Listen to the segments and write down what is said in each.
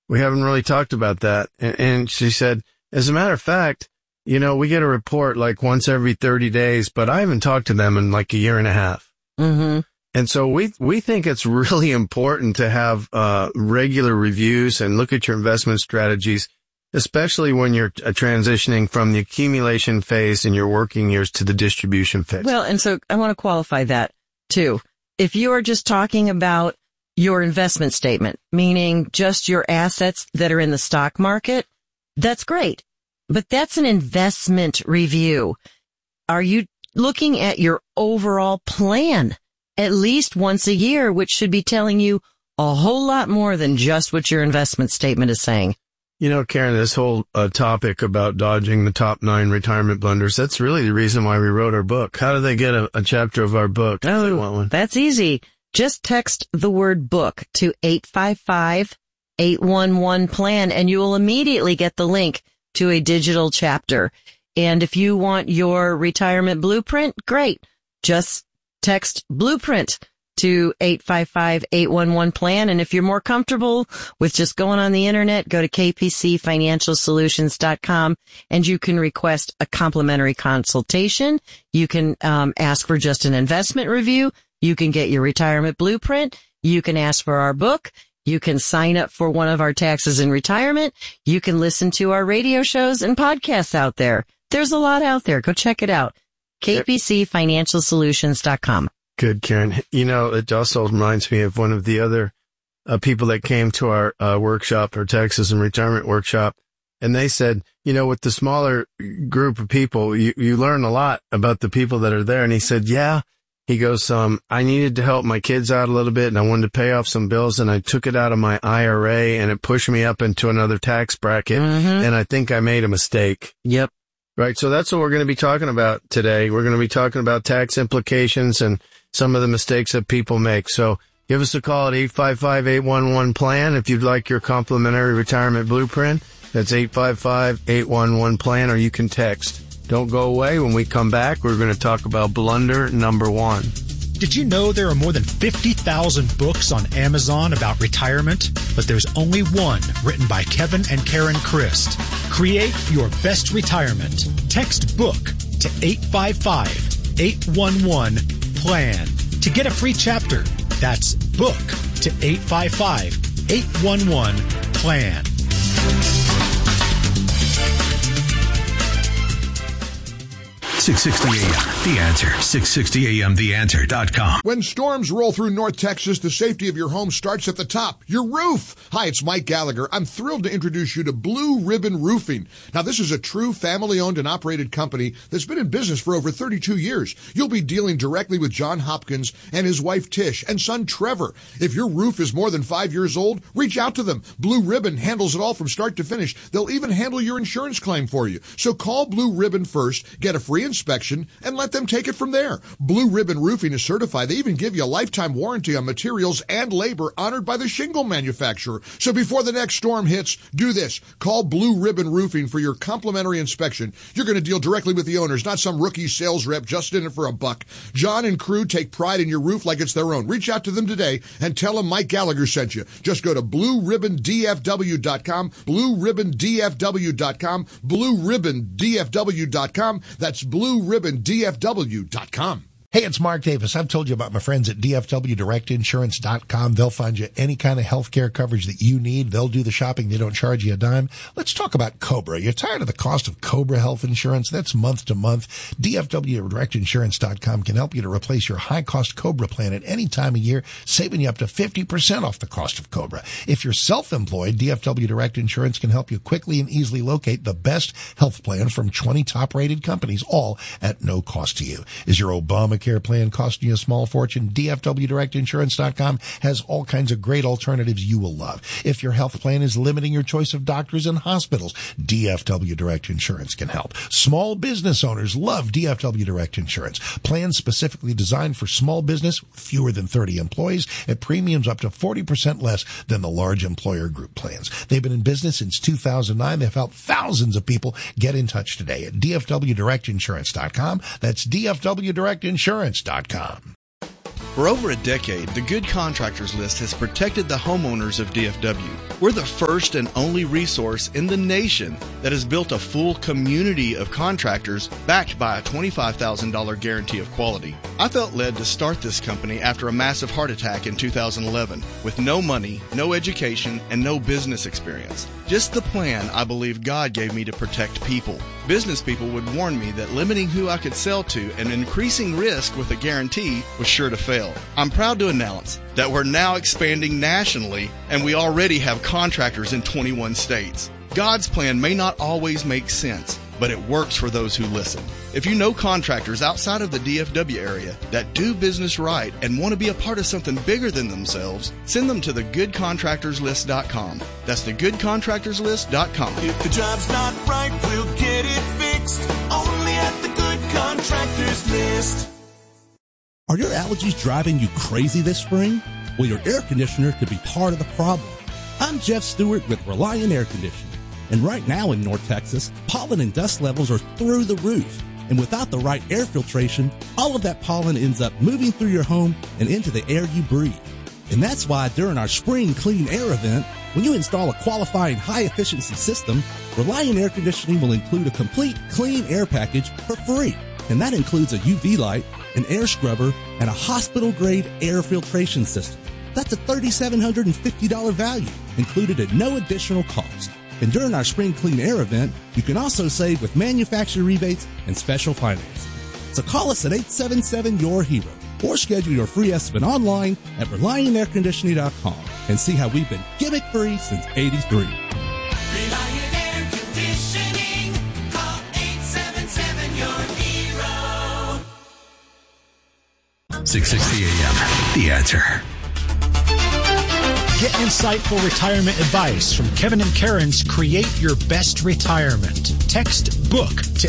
We haven't really talked about that. And she said, as a matter of fact, we get a report like once every 30 days, but I haven't talked to them in like a year and a half. Mm-hmm. And so we think it's really important to have regular reviews and look at your investment strategies, especially when you're transitioning from the accumulation phase in your working years to the distribution phase. Well, and so I want to qualify that too. If you are just talking about your investment statement, meaning just your assets that are in the stock market, that's great. But that's an investment review. Are you looking at your overall plan at least once a year, which should be telling you a whole lot more than just what your investment statement is saying? Karen, this whole topic about dodging the top 9 retirement blunders, that's really the reason why we wrote our book. How do they get a chapter of our book? Oh, they want one? That's easy. Just text the word book to 855-811-PLAN and you will immediately get the link to a digital chapter. And if you want your retirement blueprint, great. Just text blueprint to 855-811-PLAN. And if you're more comfortable with just going on the internet, go to kpcfinancialsolutions.com and you can request a complimentary consultation. You can ask for just an investment review. You can get your retirement blueprint. You can ask for our book. You can sign up for one of our taxes in retirement. You can listen to our radio shows and podcasts out there. There's a lot out there. Go check it out. kpcfinancialsolutions.com. Good, Karen. It also reminds me of one of the other people that came to our workshop, our taxes and retirement workshop, and they said, with the smaller group of people, you learn a lot about the people that are there. And he said, yeah. He goes, I needed to help my kids out a little bit and I wanted to pay off some bills and I took it out of my IRA and it pushed me up into another tax bracket. Mm-hmm. And I think I made a mistake. Yep. Right. So that's what we're going to be talking about today. We're going to be talking about tax implications and some of the mistakes that people make. So give us a call at 855-811-PLAN if you'd like your complimentary retirement blueprint. That's 855-811-PLAN, or you can text. Don't go away. When we come back, we're going to talk about blunder number 1. Did you know there are more than 50,000 books on Amazon about retirement? But there's only one written by Kevin and Karen Christ. Create your best retirement. Text BOOK to 855-811-PLAN to get a free chapter. That's BOOK to 855-811-PLAN. .660 AM, The Answer. 660 AM, TheAnswer.com. When storms roll through North Texas, the safety of your home starts at the top, your roof. Hi, it's Mike Gallagher. I'm thrilled to introduce you to Blue Ribbon Roofing. Now, this is a true family-owned and operated company that's been in business for over 32 years. You'll be dealing directly with John Hopkins and his wife Tish and son Trevor. If your roof is more than 5 years old, reach out to them. Blue Ribbon handles it all from start to finish. They'll even handle your insurance claim for you. So call Blue Ribbon first, get a free inspection, and let them take it from there. Blue Ribbon Roofing is certified. They even give you a lifetime warranty on materials and labor honored by the shingle manufacturer. So before the next storm hits, do this. Call Blue Ribbon Roofing for your complimentary inspection. You're going to deal directly with the owners, not some rookie sales rep just in it for a buck. John and crew take pride in your roof like it's their own. Reach out to them today and tell them Mike Gallagher sent you. Just go to BlueRibbonDFW.com, BlueRibbonDFW.com, BlueRibbonDFW.com. That's BlueRibbonDFW.com. Hey, it's Mark Davis. I've told you about my friends at DFWDirectInsurance.com. They'll find you any kind of healthcare coverage that you need. They'll do the shopping. They don't charge you a dime. Let's talk about Cobra. You're tired of the cost of Cobra health insurance? That's month to month. DFWDirectInsurance.com can help you to replace your high-cost Cobra plan at any time of year, saving you up to 50% off the cost of Cobra. If you're self-employed, DFW Direct Insurance can help you quickly and easily locate the best health plan from 20 top-rated companies, all at no cost to you. Is your Obamacare plan costing you a small fortune? DFWDirectInsurance.com has all kinds of great alternatives you will love. If your health plan is limiting your choice of doctors and hospitals, DFW Direct Insurance can help. Small business owners love DFW Direct Insurance. Plans specifically designed for small business, fewer than 30 employees, at premiums up to 40% less than the large employer group plans. They've been in business since 2009. They've helped thousands of people. Get in touch today at DFWDirectInsurance.com. That's DFWDirectInsurance.com. For over a decade, the Good Contractors List has protected the homeowners of DFW. We're the first and only resource in the nation that has built a full community of contractors backed by a $25,000 guarantee of quality. I felt led to start this company after a massive heart attack in 2011 with no money, no education, and no business experience. Just the plan I believe God gave me to protect people. Business people would warn me that limiting who I could sell to and increasing risk with a guarantee was sure to fail. I'm proud to announce that we're now expanding nationally, and we already have contractors in 21 states. God's plan may not always make sense, but it works for those who listen. If you know contractors outside of the DFW area that do business right and want to be a part of something bigger than themselves, send them to thegoodcontractorslist.com. That's thegoodcontractorslist.com. If the job's not right, we'll get it fixed. Only at the Good Contractors List. Are your allergies driving you crazy this spring? Well, your air conditioner could be part of the problem. I'm Jeff Stewart with Reliant Air Conditioning. And right now in North Texas, pollen and dust levels are through the roof. And without the right air filtration, all of that pollen ends up moving through your home and into the air you breathe. And that's why during our Spring Clean Air event, when you install a qualifying high-efficiency system, Reliant Air Conditioning will include a complete clean air package for free. And that includes a UV light, an air scrubber, and a hospital-grade air filtration system. That's a $3,750 value, included at no additional cost. And during our Spring Clean Air event, you can also save with manufacturer rebates and special financing. So call us at 877-YOUR-HERO or schedule your free estimate online at ReliantAirConditioning.com and see how we've been gimmick-free since '83. Reliant Air Conditioning. Call 877-YOUR-HERO. 660 AM. The Answer. Get insightful retirement advice from Kevin and Karen's Create Your Best Retirement. Text BOOK to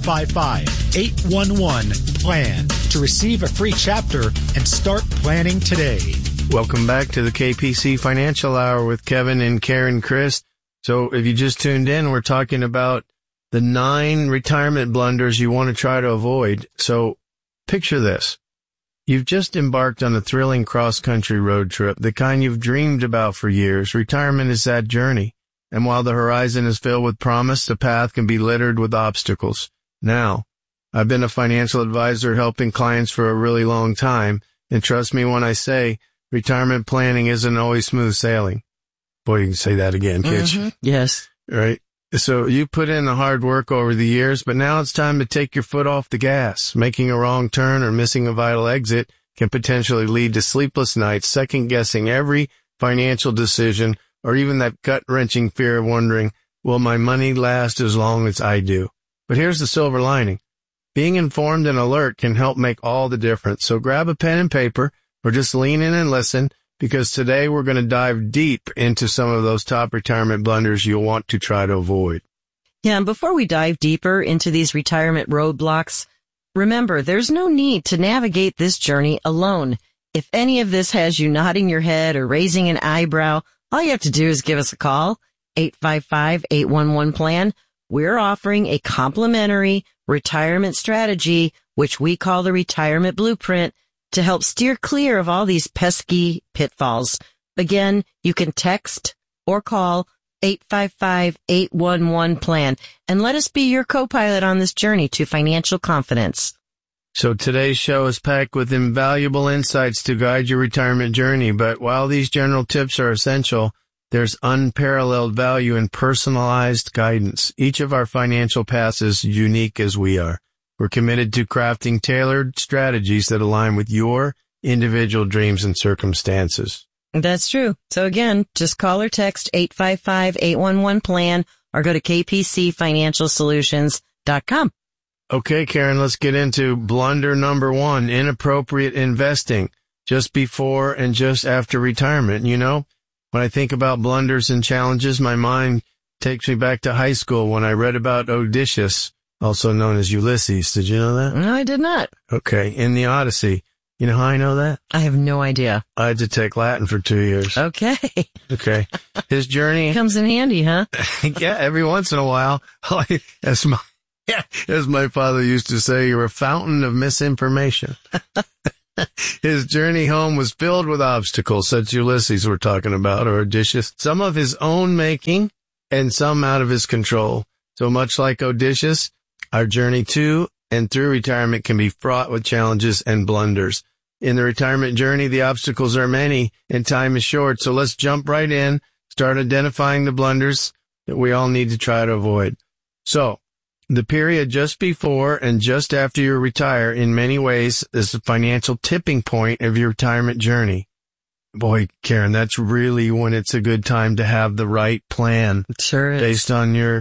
855-811-PLAN to receive a free chapter and start planning today. Welcome back to the KPC Financial Hour with Kevin and Karen Christ. So if you just tuned in, we're talking about the 9 retirement blunders you want to try to avoid. So picture this. You've just embarked on a thrilling cross-country road trip, the kind you've dreamed about for years. Retirement is that journey. And while the horizon is filled with promise, the path can be littered with obstacles. Now, I've been a financial advisor helping clients for a really long time, and trust me when I say retirement planning isn't always smooth sailing. Boy, you can say that again, can't you? Yes. Right? So you put in the hard work over the years, but now it's time to take your foot off the gas. Making a wrong turn or missing a vital exit can potentially lead to sleepless nights, second-guessing every financial decision, or even that gut-wrenching fear of wondering, will my money last as long as I do? But here's the silver lining. Being informed and alert can help make all the difference. So grab a pen and paper or just lean in and listen, because today we're going to dive deep into some of those top retirement blunders you'll want to try to avoid. Yeah, and before we dive deeper into these retirement roadblocks, remember, there's no need to navigate this journey alone. If any of this has you nodding your head or raising an eyebrow, all you have to do is give us a call, 855-811-PLAN. We're offering a complimentary retirement strategy, which we call the Retirement Blueprint, to help steer clear of all these pesky pitfalls. Again, you can text or call 855-811-PLAN and let us be your co-pilot on this journey to financial confidence. So today's show is packed with invaluable insights to guide your retirement journey. But while these general tips are essential, there's unparalleled value in personalized guidance. Each of our financial paths is unique as we are. We're committed to crafting tailored strategies that align with your individual dreams and circumstances. That's true. So again, just call or text 855-811-PLAN or go to kpcfinancialsolutions.com. Okay, Karen, let's get into blunder number 1, inappropriate investing just before and just after retirement. You know, when I think about blunders and challenges, my mind takes me back to high school when I read about Odysseus, also known as Ulysses. Did you know that? No, I did not. Okay, in the Odyssey. You know how I know that? I have no idea. I had to take Latin for 2 years. Okay. Okay. His journey comes in handy, huh? Yeah, every once in a while. As my father used to say, you're a fountain of misinformation. His journey home was filled with obstacles, such Ulysses we're talking about, or Odysseus, some of his own making and some out of his control. So much like Odysseus, our journey to and through retirement can be fraught with challenges and blunders. In the retirement journey, the obstacles are many and time is short. So let's jump right in, start identifying the blunders that we all need to try to avoid. So the period just before and just after you retire in many ways is the financial tipping point of your retirement journey. Boy, Karen, that's really when it's a good time to have the right plan. Sure is. Based on your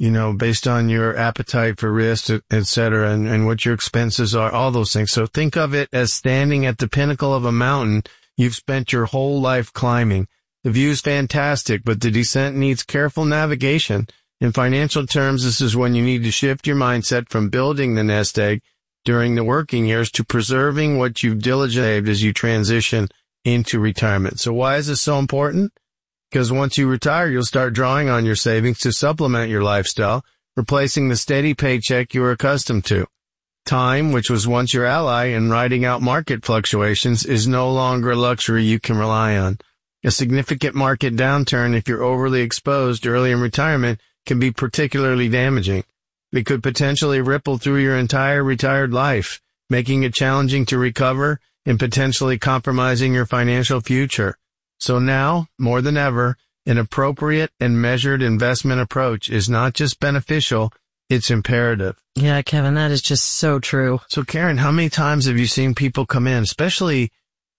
appetite for risk, et cetera, and what your expenses are, all those things. So think of it as standing at the pinnacle of a mountain you've spent your whole life climbing. The view's fantastic, but the descent needs careful navigation. In financial terms, this is when you need to shift your mindset from building the nest egg during the working years to preserving what you've diligently saved as you transition into retirement. So why is this so important? Because once you retire, you'll start drawing on your savings to supplement your lifestyle, replacing the steady paycheck you were accustomed to. Time, which was once your ally in riding out market fluctuations, is no longer a luxury you can rely on. A significant market downturn, if you're overly exposed early in retirement, can be particularly damaging. It could potentially ripple through your entire retired life, making it challenging to recover and potentially compromising your financial future. So now, more than ever, an appropriate and measured investment approach is not just beneficial, it's imperative. Yeah, Kevin, that is just so true. So Karen, how many times have you seen people come in, especially,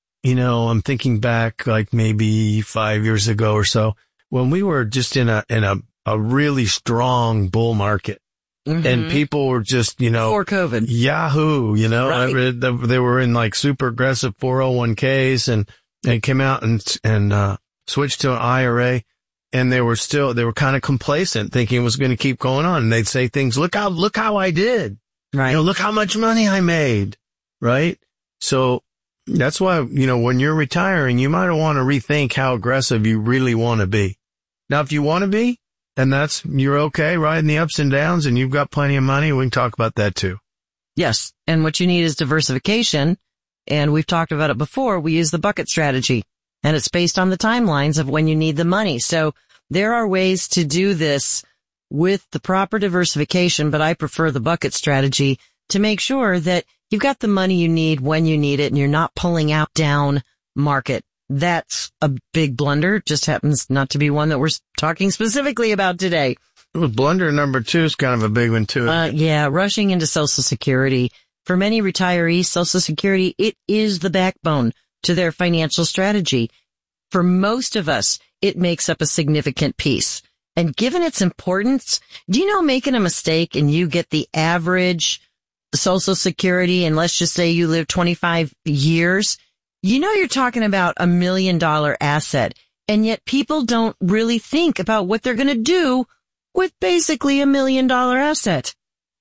I'm thinking back like maybe 5 years ago or so, when we were just in a really strong bull market. Mm-hmm. And people were just, before COVID. Yahoo, right. They were in like super aggressive 401ks and they came out and switched to an IRA, and they were kind of complacent, thinking it was going to keep going on. And they'd say things, look how I did. Right. Look how much money I made. Right. So that's why, when you're retiring, you might want to rethink how aggressive you really want to be. Now, if you want to be, and you're okay riding the ups and downs and you've got plenty of money, we can talk about that too. Yes. And what you need is diversification. And we've talked about it before. We use the bucket strategy, and it's based on the timelines of when you need the money. So there are ways to do this with the proper diversification, but I prefer the bucket strategy to make sure that you've got the money you need when you need it and you're not pulling out down market. That's a big blunder. Just happens not to be one that we're talking specifically about today. Blunder number 2 is kind of a big one too. Yeah, rushing into Social Security. For many retirees, Social Security, it is the backbone to their financial strategy. For most of us, it makes up a significant piece. And given its importance, do you know making a mistake and you get the average Social Security, and let's just say you live 25 years, you're talking about $1 million asset, and yet people don't really think about what they're going to do with basically $1 million asset.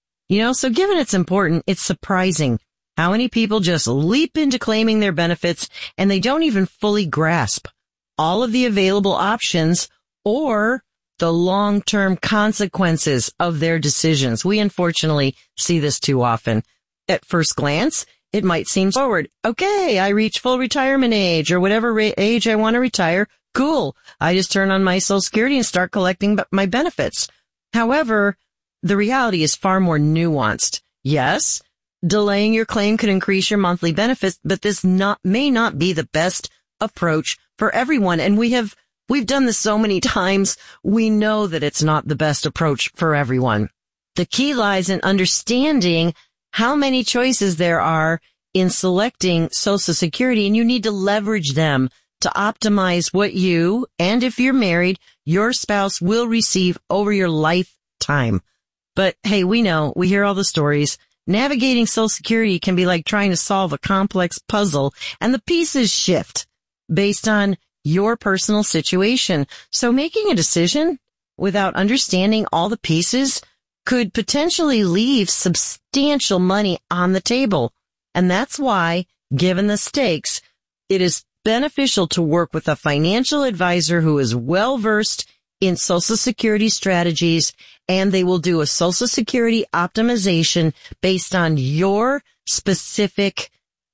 So given it's important, it's surprising how many people just leap into claiming their benefits and they don't even fully grasp all of the available options or the long-term consequences of their decisions. We unfortunately see this too often. At first glance, it might seem forward. Okay, I reach full retirement age or whatever age I want to retire. Cool. I just turn on my Social Security and start collecting my benefits. However, the reality is far more nuanced. Yes, delaying your claim could increase your monthly benefits, but this may not be the best approach for everyone. And we've done this so many times. We know that it's not the best approach for everyone. The key lies in understanding how many choices there are in selecting Social Security, and you need to leverage them to optimize what you, and if you're married, your spouse will receive over your lifetime. But hey, we hear all the stories. Navigating Social Security can be like trying to solve a complex puzzle, and the pieces shift based on your personal situation. So making a decision without understanding all the pieces could potentially leave substantial money on the table. And that's why, given the stakes, it is beneficial to work with a financial advisor who is well-versed in Social Security strategies, and they will do a Social Security optimization based on your specific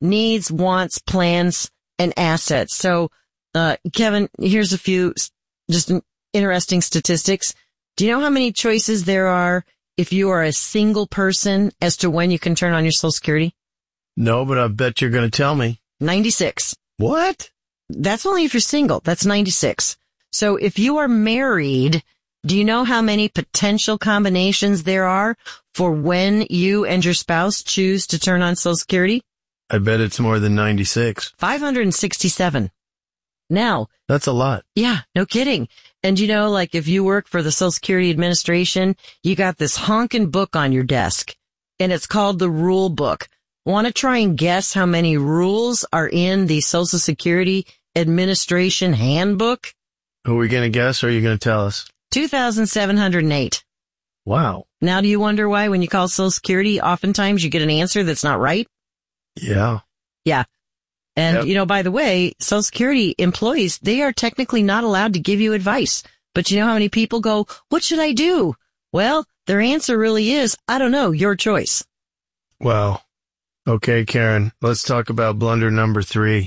needs, wants, plans, and assets. So, Kevin, here's a few just interesting statistics. Do you know how many choices there are if you are a single person as to when you can turn on your Social Security? No, but I bet you're going to tell me. 96. What? That's only if you're single. That's 96. So if you are married, do you know how many potential combinations there are for when you and your spouse choose to turn on Social Security? I bet it's more than 96. 567. Now. That's a lot. Yeah, no kidding. And you know, like if you work for the Social Security Administration, you got this honking book on your desk, and it's called the Rule Book. Want to try and guess how many rules are in the Social Security Administration Handbook? Are we going to guess, or are you going to tell us? 2,708. Wow. Now, do you wonder why when you call Social Security, oftentimes you get an answer that's not right? Yeah. Yeah. And, Yep. you know, by the way, Social Security employees, they are technically not allowed to give you advice. But you know how many people go, what should I do? Well, their answer really is, I don't know, your choice. Wow. Okay, Karen, let's talk about blunder number 3.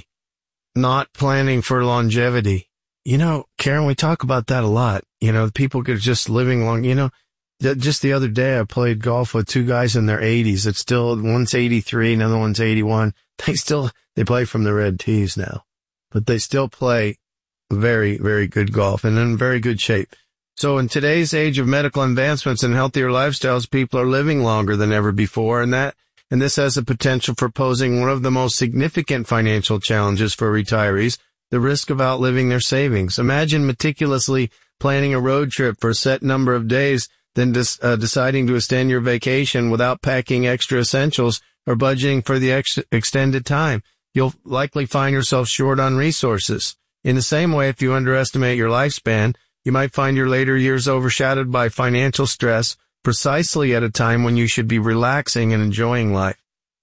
Not planning for longevity. You know, Karen, we talk about that a lot. You know, people are just living long. You know, just the other day I played golf with 2 guys in their 80s. It's still, one's 83, another one's 81. They play from the red tees now, but they still play very, very good golf and in very good shape. So in today's age of medical advancements and healthier lifestyles, people are living longer than ever before, and this has the potential for posing one of the most significant financial challenges for retirees, the risk of outliving their savings. Imagine meticulously planning a road trip for a set number of days, then deciding to extend your vacation without packing extra essentials or budgeting for the extended time. You'll likely find yourself short on resources. In the same way, if you underestimate your lifespan, you might find your later years overshadowed by financial stress precisely at a time when you should be relaxing and enjoying life.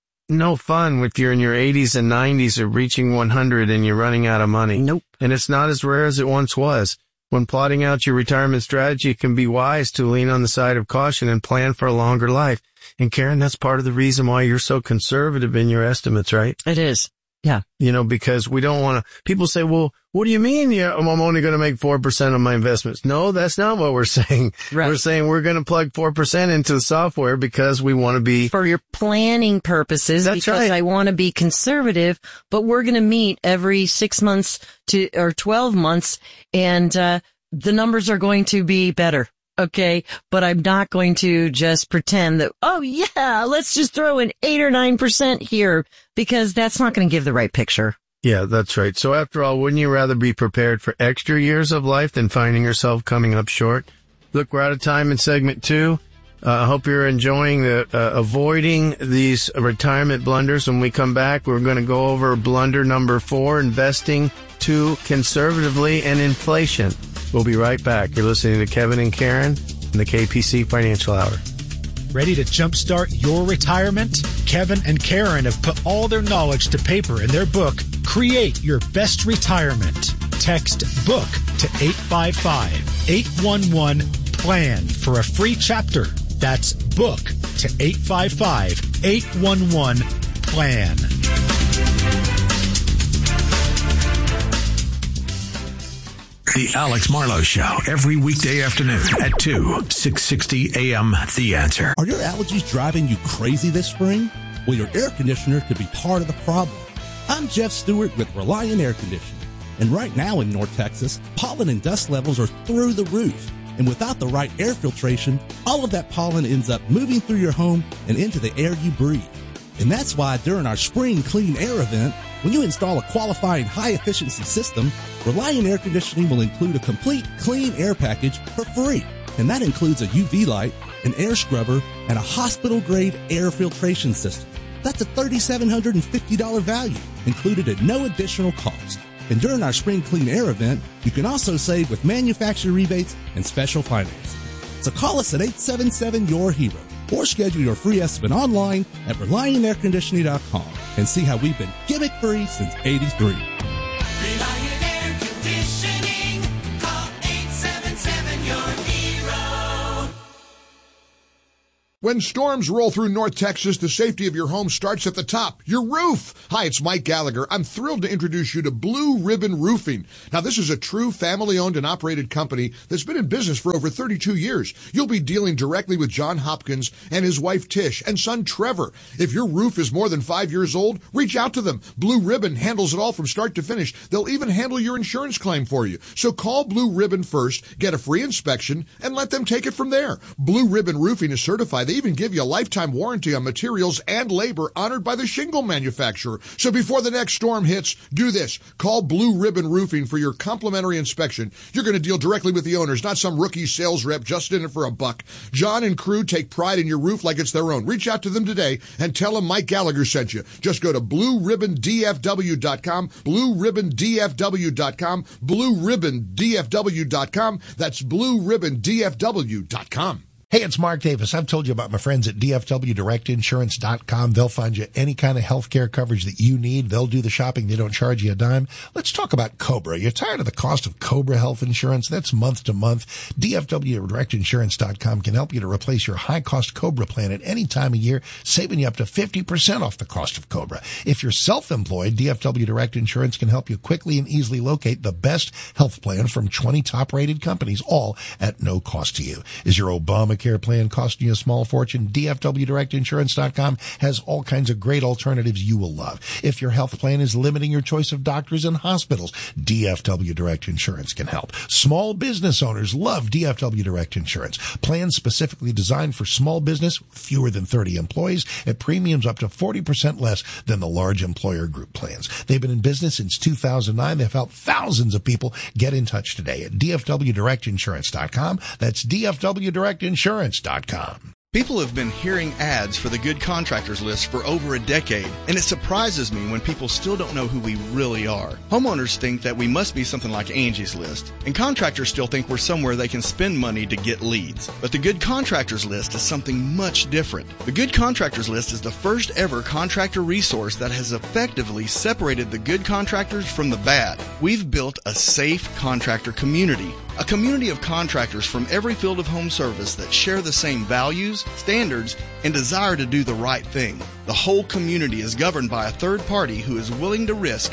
No fun if you're in your 80s and 90s or reaching 100 and you're running out of money. Nope. And it's not as rare as it once was. When plotting out your retirement strategy, it can be wise to lean on the side of caution and plan for a longer life. And Karen, that's part of the reason why you're so conservative in your estimates, right? It is. Yeah. You know, because we don't want to, people say, well, what do you mean? Yeah, I'm only going to make 4% on my investments. No, that's not what we're saying. Right. We're saying we're going to plug 4% into the software because we want to be. For your planning purposes, That's because right. I want to be conservative, but we're going to meet every 6 months or 12 months, and the numbers are going to be better. Okay, but I'm not going to just pretend that, oh yeah, let's just throw in 8 or 9% here, because that's not going to give the right picture. Yeah, that's right. So after all, wouldn't you rather be prepared for extra years of life than finding yourself coming up short? Look, we're out of time in segment 2. I hope you're enjoying avoiding these retirement blunders. When we come back, we're going to go over blunder number 4, investing too conservatively and inflation. We'll be right back. You're listening to Kevin and Karen in the KPC Financial Hour. Ready to jumpstart your retirement? Kevin and Karen have put all their knowledge to paper in their book, Create Your Best Retirement. Text BOOK to 855-811-PLAN for a free chapter. That's BOOK to 855-811-PLAN. The Alex Marlowe Show, every weekday afternoon at 2, 660 AM. The Answer. Are your allergies driving you crazy this spring? Well, your air conditioner could be part of the problem. I'm Jeff Stewart with Reliant Air Conditioning. And right now in North Texas, pollen and dust levels are through the roof. And without the right air filtration, all of that pollen ends up moving through your home and into the air you breathe. And that's why during our Spring Clean Air event, when you install a qualifying high-efficiency system, Reliant Air Conditioning will include a complete clean air package for free. And that includes a UV light, an air scrubber, and a hospital-grade air filtration system. That's a $3,750 value, included at no additional cost. And during our Spring Clean Air event, you can also save with manufacturer rebates and special financing. So call us at 877-YOUR-HERO or schedule your free estimate online at ReliantAirConditioning.com and see how we've been gimmick-free since '83. Reliant Air Conditioning. Call 877-YOUR-HERO. When storms roll through North Texas, the safety of your home starts at the top, your roof. Hi, it's Mike Gallagher. I'm thrilled to introduce you to Blue Ribbon Roofing. Now, this is a true family-owned and operated company that's been in business for over 32 years. You'll be dealing directly with John Hopkins and his wife Tish and son Trevor. If your roof is more than 5 years old, reach out to them. Blue Ribbon handles it all from start to finish. They'll even handle your insurance claim for you. So call Blue Ribbon first, get a free inspection, and let them take it from there. Blue Ribbon Roofing is certified. They even give you a lifetime warranty on materials and labor honored by the shingle manufacturer. So before the next storm hits, do this. Call Blue Ribbon Roofing for your complimentary inspection. You're going to deal directly with the owners, not some rookie sales rep just in it for a buck. John and crew take pride in your roof like it's their own. Reach out to them today and tell them Mike Gallagher sent you. Just go to BlueRibbonDFW.com, BlueRibbonDFW.com, BlueRibbonDFW.com. That's BlueRibbonDFW.com. Hey, it's Mark Davis. I've told you about my friends at DFWDirectInsurance.com. They'll find you any kind of health care coverage that you need. They'll do the shopping. They don't charge you a dime. Let's talk about Cobra. You're tired of the cost of Cobra health insurance? That's month to month. DFWDirectInsurance.com can help you to replace your high-cost Cobra plan at any time of year, saving you up to 50% off the cost of Cobra. If you're self-employed, DFW Direct Insurance can help you quickly and easily locate the best health plan from 20 top-rated companies, all at no cost to you. Is your Obamacare plan costing you a small fortune? DFWDirectInsurance.com has all kinds of great alternatives you will love. If your health plan is limiting your choice of doctors and hospitals, DFW Direct Insurance can help. Small business owners love DFW Direct Insurance. Plans specifically designed for small business, fewer than 30 employees, at premiums up to 40% less than the large employer group plans. They've been in business since 2009. They've helped thousands of people. Get in touch today at DFWDirectInsurance.com. That's DFWDirectInsurance.com. People have been hearing ads for the Good Contractors List for over a decade, and it surprises me when people still don't know who we really are. Homeowners think that we must be something like Angie's List, and contractors still think we're somewhere they can spend money to get leads. But the Good Contractors List is something much different. The Good Contractors List is the first ever contractor resource that has effectively separated the good contractors from the bad. We've built a safe contractor community. A community of contractors from every field of home service that share the same values, standards, and desire to do the right thing. The whole community is governed by a third party who is willing to risk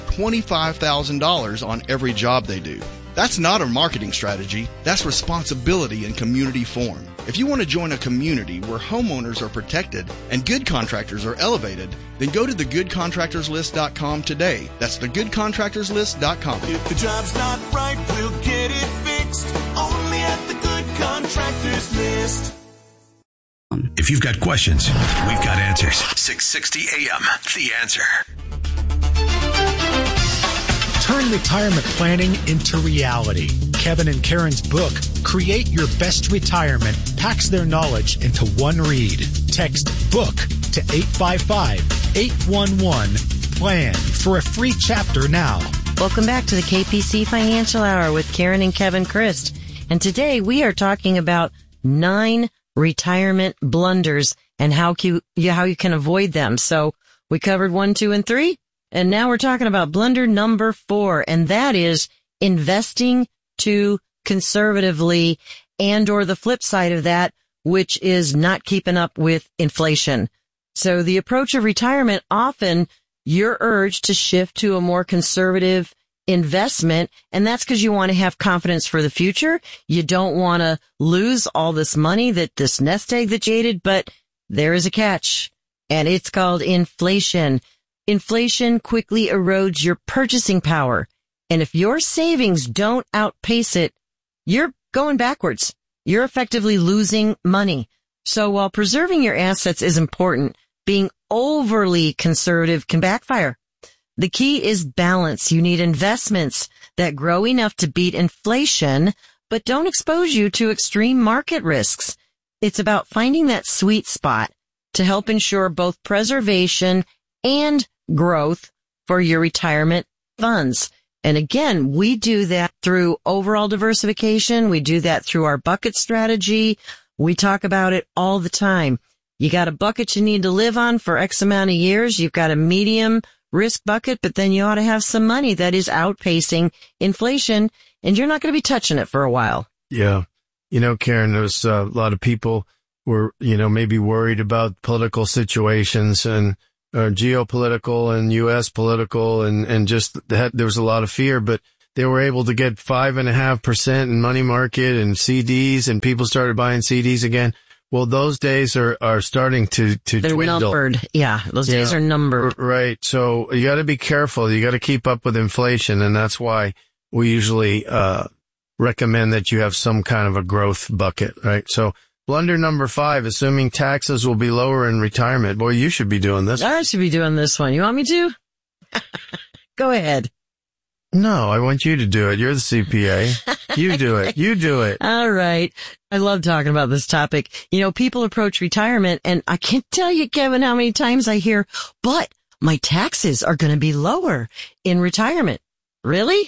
$25,000 on every job they do. That's not a marketing strategy. That's responsibility in community form. If you want to join a community where homeowners are protected and good contractors are elevated, then go to thegoodcontractorslist.com today. That's thegoodcontractorslist.com. If the job's not right, we'll get it fixed. Only at the Good Contractors List. If you've got questions, we've got answers. 660 AM, The Answer. Turn retirement planning into reality. Kevin and Karen's book, Create Your Best Retirement, packs their knowledge into one read. Text BOOK to 855-811-PLAN for a free chapter now. Welcome back to the KPC Financial Hour with Karen and Kevin Christ. And today we are talking about 9 retirement blunders and how you can avoid them. So we covered 1, 2, and 3. And now we're talking about blunder number 4, and that is investing too conservatively, and or the flip side of that, which is not keeping up with inflation. So the approach of retirement, often you're urged to shift to a more conservative investment, and that's because you want to have confidence for the future. You don't want to lose all this money, this nest egg that you ate, but there is a catch, and it's called inflation. Inflation quickly erodes your purchasing power. And if your savings don't outpace it, you're going backwards. You're effectively losing money. So while preserving your assets is important, being overly conservative can backfire. The key is balance. You need investments that grow enough to beat inflation, but don't expose you to extreme market risks. It's about finding that sweet spot to help ensure both preservation and growth for your retirement funds. And again, we do that through overall diversification. We do that through our bucket strategy. We talk about it all the time. You got a bucket you need to live on for X amount of years. You've got a medium risk bucket, but then you ought to have some money that is outpacing inflation, and you're not going to be touching it for a while. Yeah. You know, Karen, there's a lot of people were, maybe worried about political situations and geopolitical and U.S. political and just that there was a lot of fear, but they were able to get 5.5% in money market and CDs, and people started buying CDs again. Well, those days are starting to They're dwindle. numbered. Yeah, those days are numbered. Right. So you got to be careful. You got to keep up with inflation, and that's why we usually recommend that you have some kind of a growth bucket, right? So blunder number 5, assuming taxes will be lower in retirement. Boy, you should be doing this. I should be doing this one. You want me to? Go ahead. No, I want you to do it. You're the CPA. You do it. You do it. All right. I love talking about this topic. People approach retirement, and I can't tell you, Kevin, how many times I hear, but my taxes are going to be lower in retirement. Really?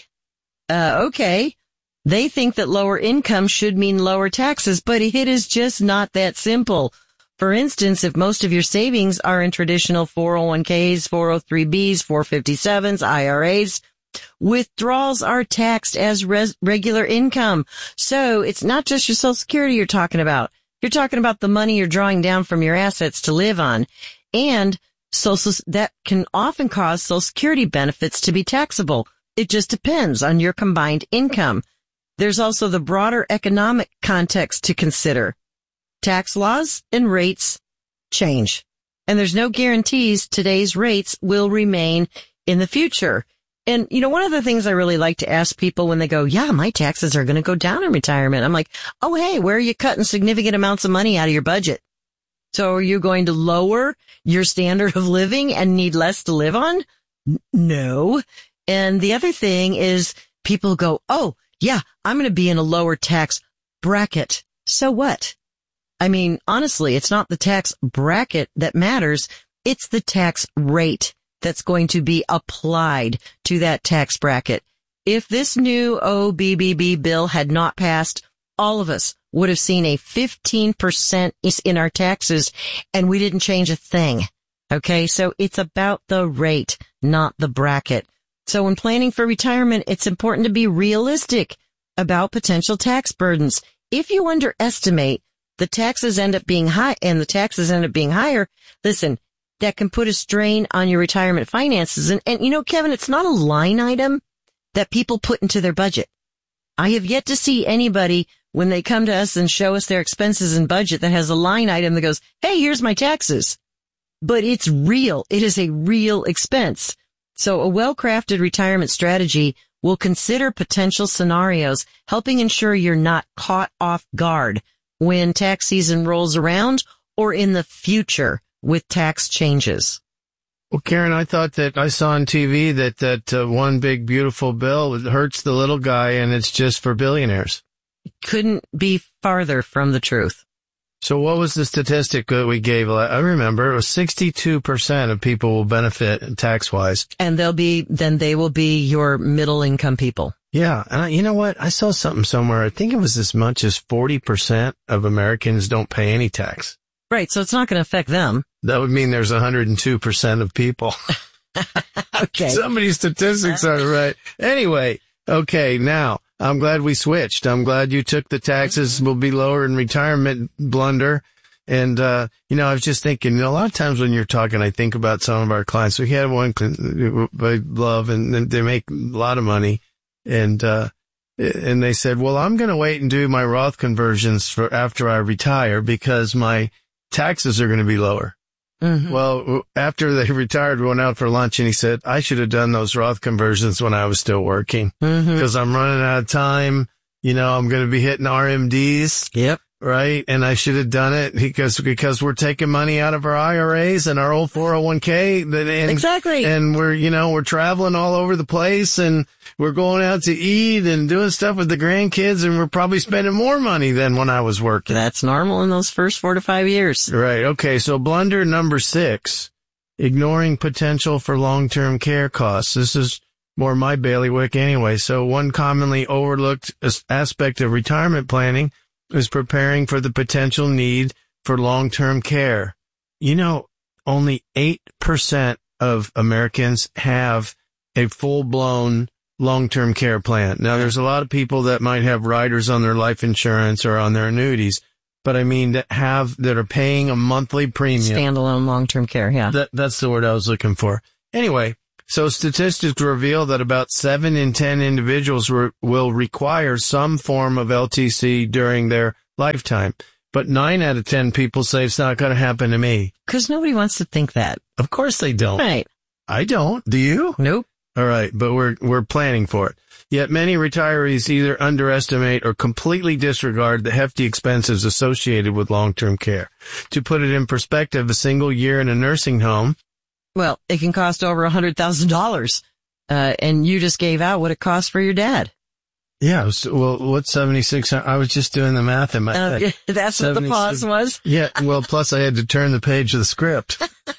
Okay. They think that lower income should mean lower taxes, but it is just not that simple. For instance, if most of your savings are in traditional 401ks, 403bs, 457s, IRAs, withdrawals are taxed as regular income. So it's not just your Social Security you're talking about. You're talking about the money you're drawing down from your assets to live on. And that can often cause Social Security benefits to be taxable. It just depends on your combined income. There's also the broader economic context to consider. Tax laws and rates change. And there's no guarantees today's rates will remain in the future. And, one of the things I really like to ask people when they go, yeah, my taxes are going to go down in retirement. I'm like, oh, hey, where are you cutting significant amounts of money out of your budget? So are you going to lower your standard of living and need less to live on? No. And the other thing is people go, oh, yeah, I'm going to be in a lower tax bracket. So what? I mean, honestly, it's not the tax bracket that matters. It's the tax rate that's going to be applied to that tax bracket. If this new OBBB bill had not passed, all of us would have seen a 15% in our taxes, and we didn't change a thing. Okay, so it's about the rate, not the bracket. So when planning for retirement, it's important to be realistic about potential tax burdens. If you underestimate the taxes end up being high and the taxes end up being higher, listen, that can put a strain on your retirement finances. And Kevin, it's not a line item that people put into their budget. I have yet to see anybody when they come to us and show us their expenses and budget that has a line item that goes, hey, here's my taxes. But it's real. It is a real expense. So a well-crafted retirement strategy will consider potential scenarios, helping ensure you're not caught off guard when tax season rolls around or in the future with tax changes. Well, Karen, I thought that I saw on TV that one big beautiful bill hurts the little guy and it's just for billionaires. Couldn't be farther from the truth. So what was the statistic that we gave? I remember it was 62% of people will benefit tax-wise. And they will be your middle income people. Yeah. And you know what? I saw something somewhere. I think it was as much as 40% of Americans don't pay any tax. Right. So it's not going to affect them. That would mean there's 102% of people. Okay. Some of these statistics are right. Anyway. Okay. Now I'm glad we switched. I'm glad you took the taxes will be lower in retirement blunder. And, I was just thinking, a lot of times when you're talking, I think about some of our clients. We had one I love and they make a lot of money. And they said, well, I'm going to wait and do my Roth conversions for after I retire because my taxes are going to be lower. Mm-hmm. Well, after they retired, we went out for lunch and he said, I should have done those Roth conversions when I was still working because I'm running out of time. I'm going to be hitting RMDs. Yep. Right. And I should have done it because we're taking money out of our IRAs and our old 401k. Exactly. And we're traveling all over the place and we're going out to eat and doing stuff with the grandkids and we're probably spending more money than when I was working. That's normal in those first 4 to 5 years. Right. Okay. So blunder number 6, ignoring potential for long-term care costs. This is more my bailiwick anyway. So one commonly overlooked aspect of retirement planning is preparing for the potential need for long-term care. Only 8% of Americans have a full-blown long-term care plan. Now, there's a lot of people that might have riders on their life insurance or on their annuities, but I mean that are paying a monthly premium. Standalone long-term care, yeah. That's the word I was looking for. Anyway, so statistics reveal that about 7 in 10 individuals will require some form of LTC during their lifetime. But 9 out of 10 people say it's not going to happen to me. Because nobody wants to think that. Of course they don't. Right. I don't. Do you? Nope. All right, but we're planning for it. Yet many retirees either underestimate or completely disregard the hefty expenses associated with long-term care. To put it in perspective, a single year in a nursing home, well, it can cost over $100,000. And you just gave out what it cost for your dad. Yeah. Well, what's 7600? I was just doing the math in my head. That's what the pause was? Yeah. Well, plus I had to turn the page of the script.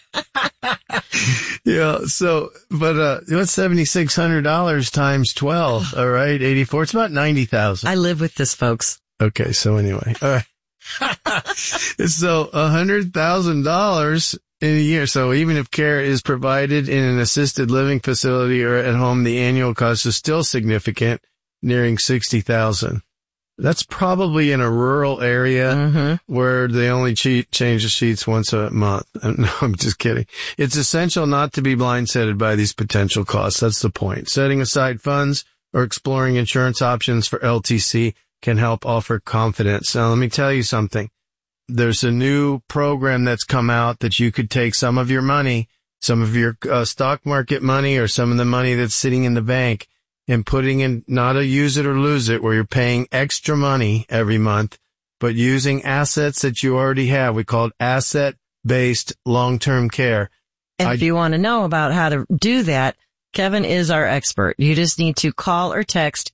Yeah. So, but, what's $7,600 times 12? All right. 84. It's about 90,000. I live with this, folks. Okay. So anyway, all right. So $100,000 in a year. So even if care is provided in an assisted living facility or at home, the annual cost is still significant, nearing $60,000. That's probably in a rural area where they only change the sheets once a month. No, I'm just kidding. It's essential not to be blindsided by these potential costs. That's the point. Setting aside funds or exploring insurance options for LTC can help offer confidence. Now, let me tell you something. There's a new program that's come out that you could take some of your money, some of your stock market money or some of the money that's sitting in the bank and putting in not a use it or lose it where you're paying extra money every month, but using assets that you already have. We call it asset-based long-term care. And if you want to know about how to do that, Kevin is our expert. You just need to call or text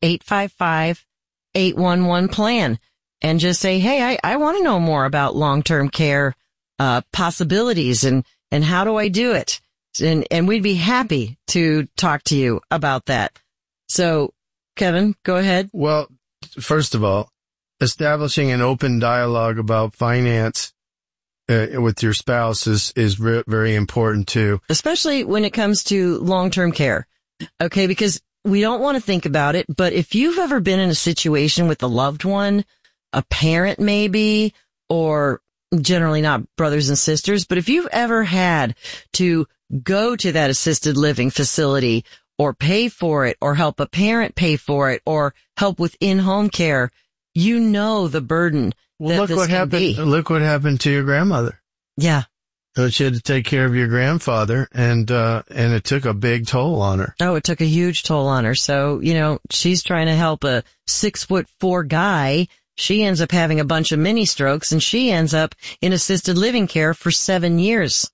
855-811-PLAN and just say, hey, I want to know more about long-term care possibilities and how do I do it? And we'd be happy to talk to you about that. So, Kevin, go ahead. Well, first of all, establishing an open dialogue about finance with your spouse is very important too. Especially when it comes to long-term care. Okay, because we don't want to think about it, but if you've ever been in a situation with a loved one, a parent maybe, or generally not brothers and sisters, but if you've ever had to go to that assisted living facility or pay for it, or help a parent pay for it, or help with in-home care, you know the burden that this can be. Look what happened to your grandmother. Yeah. So she had to take care of your grandfather, and it took a big toll on her. Oh, it took a huge toll on her. So, she's trying to help a 6'4" guy. She ends up having a bunch of mini strokes, and she ends up in assisted living care for 7 years,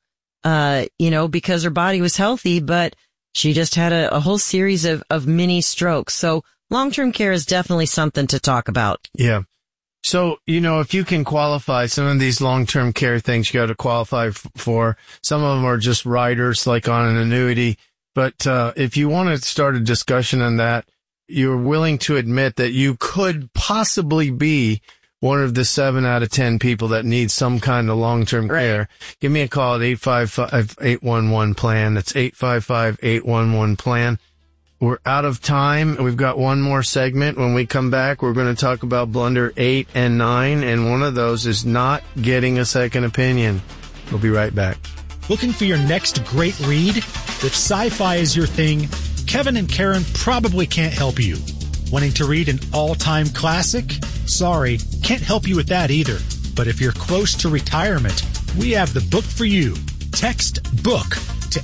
because her body was healthy, but she just had a whole series of mini strokes. So long-term care is definitely something to talk about. Yeah. So, if you can qualify some of these long-term care things you got to qualify for, some of them are just riders like on an annuity. But, if you want to start a discussion on that, you're willing to admit that you could possibly be one of the 7 out of 10 people that need some kind of long-term care. Give me a call at 855-811-PLAN. That's 855-811-PLAN. We're out of time. We've got one more segment. When we come back, we're going to talk about blunder 8 and 9, and one of those is not getting a second opinion. We'll be right back. Looking for your next great read? If sci-fi is your thing, Kevin and Karen probably can't help you. Wanting to read an all-time classic? Sorry, can't help you with that either. But if you're close to retirement, we have the book for you. Text BOOK to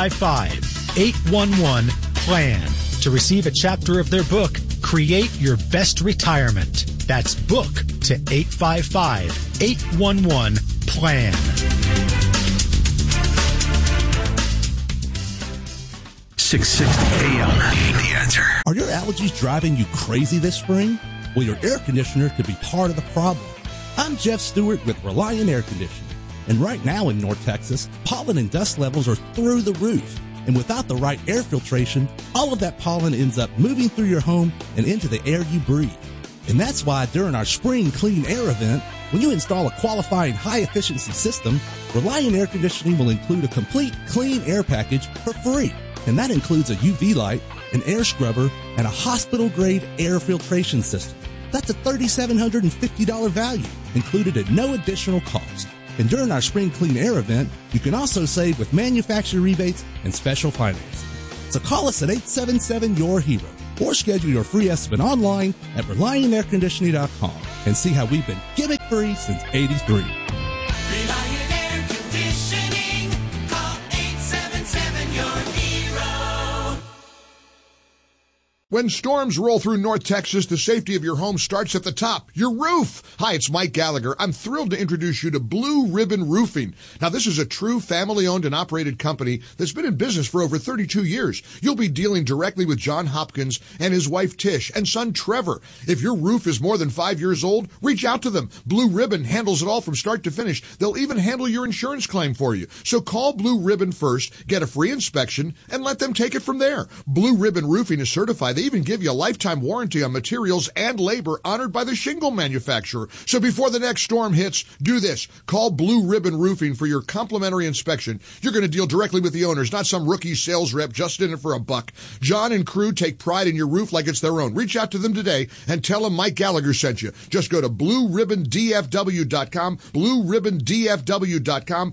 855-811-PLAN to receive a chapter of their book, Create Your Best Retirement. That's BOOK to 855-811-PLAN. .660 AM. The Answer. Are your allergies driving you crazy this spring? Well, your air conditioner could be part of the problem. I'm Jeff Stewart with Reliant Air Conditioning. And right now in North Texas, pollen and dust levels are through the roof. And without the right air filtration, all of that pollen ends up moving through your home and into the air you breathe. And that's why during our Spring Clean Air event, when you install a qualifying high-efficiency system, Reliant Air Conditioning will include a complete clean air package for free. And that includes a UV light, an air scrubber, and a hospital-grade air filtration system. That's a $3,750 value, included at no additional cost. And during our Spring Clean Air event, you can also save with manufacturer rebates and special financing. So call us at 877-YOUR-HERO or schedule your free estimate online at ReliantAirConditioning.com and see how we've been gimmick-free since '83. Reliant Air Conditioning. Call 877-YOUR-HERO. When storms roll through North Texas, the safety of your home starts at the top, your roof. Hi, it's Mike Gallagher. I'm thrilled to introduce you to Blue Ribbon Roofing. Now, this is a true family-owned and operated company that's been in business for over 32 years. You'll be dealing directly with John Hopkins and his wife Tish and son Trevor. If your roof is more than 5 years old, reach out to them. Blue Ribbon handles it all from start to finish. They'll even handle your insurance claim for you. So call Blue Ribbon first, get a free inspection, and let them take it from there. Blue Ribbon Roofing is certified. They even give you a lifetime warranty on materials and labor honored by the shingle manufacturer. So before the next storm hits, do this. Call Blue Ribbon Roofing for your complimentary inspection. You're going to deal directly with the owners, not some rookie sales rep just in it for a buck. John and crew take pride in your roof like it's their own. Reach out to them today and tell them Mike Gallagher sent you. Just go to BlueRibbonDFW.com, BlueRibbonDFW.com,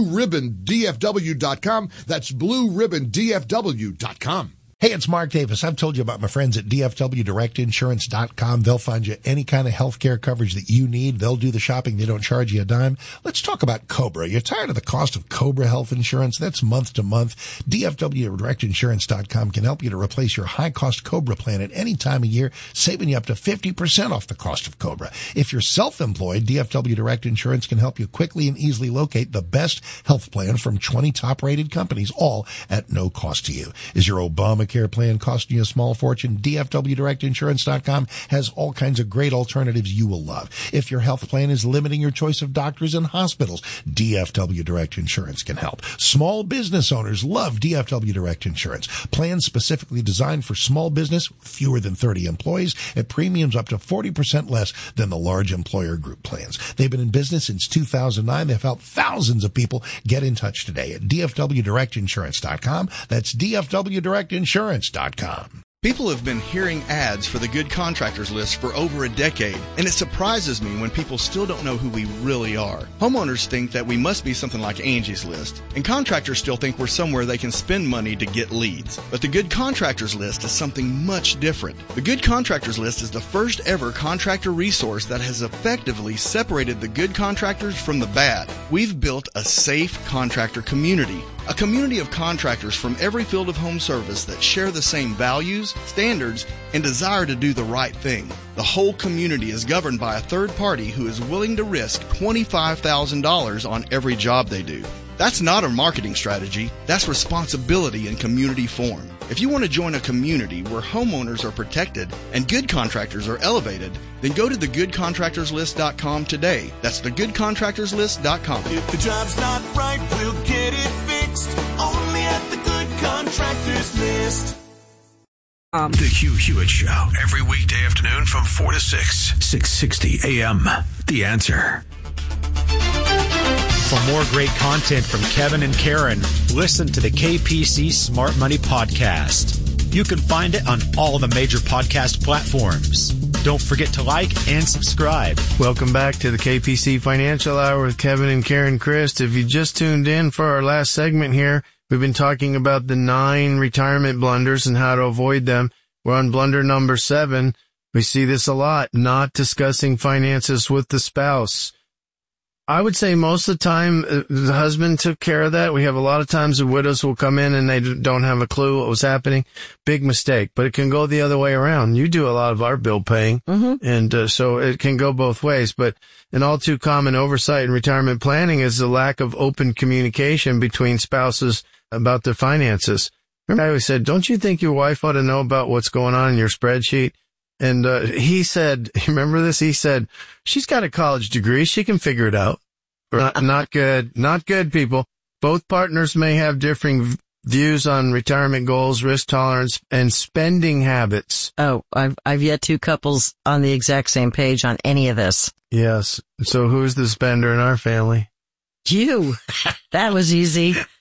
BlueRibbonDFW.com. That's BlueRibbonDFW.com. Hey, it's Mark Davis. I've told you about my friends at DFWDirectInsurance.com. They'll find you any kind of healthcare coverage that you need. They'll do the shopping. They don't charge you a dime. Let's talk about Cobra. You're tired of the cost of Cobra health insurance? That's month to month. DFWDirectInsurance.com can help you to replace your high-cost Cobra plan at any time of year, saving you up to 50% off the cost of Cobra. If you're self-employed, DFW Direct Insurance can help you quickly and easily locate the best health plan from 20 top-rated companies, all at no cost to you. Is your Obamacare plan costing you a small fortune? DFWDirectInsurance.com has all kinds of great alternatives you will love. If your health plan is limiting your choice of doctors and hospitals, DFW Direct Insurance can help. Small business owners love DFW Direct Insurance. Plans specifically designed for small business, fewer than 30 employees, at premiums up to 40% less than the large employer group plans. They've been in business since 2009. They've helped thousands of people. Get in touch today at DFWDirectInsurance.com. That's DFWDirectInsurance.com. People have been hearing ads for the Good Contractors List for over a decade, and it surprises me when people still don't know who we really are. Homeowners think that we must be something like Angie's List, and contractors still think we're somewhere they can spend money to get leads. But the Good Contractors List is something much different. The Good Contractors List is the first ever contractor resource that has effectively separated the good contractors from the bad. We've built a safe contractor community. A community of contractors from every field of home service that share the same values, standards, and desire to do the right thing. The whole community is governed by a third party who is willing to risk $25,000 on every job they do. That's not a marketing strategy. That's responsibility in community form. If you want to join a community where homeowners are protected and good contractors are elevated, then go to thegoodcontractorslist.com today. That's thegoodcontractorslist.com. If the job's not right, we'll get it fixed. Only at the Good Contractors List. The Hugh Hewitt Show, every weekday afternoon from 4 to 6, 660 AM. The Answer. For more great content from Kevin and Karen, listen to the KPC Smart Money Podcast. You can find it on all the major podcast platforms. Don't forget to like and subscribe. Welcome back to the KPC Financial Hour with Kevin and Karen Christ. If you just tuned in for our last segment here, we've been talking about the 9 retirement blunders and how to avoid them. We're on blunder number 7. We see this a lot, not discussing finances with the spouse. I would say most of the time the husband took care of that. We have a lot of times the widows will come in and they don't have a clue what was happening. Big mistake, but it can go the other way around. You do a lot of our bill paying, and so it can go both ways. But an all too common oversight in retirement planning is the lack of open communication between spouses about their finances. Remember I always said, don't you think your wife ought to know about what's going on in your spreadsheet? And he said, remember this? He said, she's got a college degree. She can figure it out. Not good. Not good, people. Both partners may have differing views on retirement goals, risk tolerance, and spending habits. Oh, I've yet 2 couples on the exact same page on any of this. Yes. So who's the spender in our family? You. That was easy.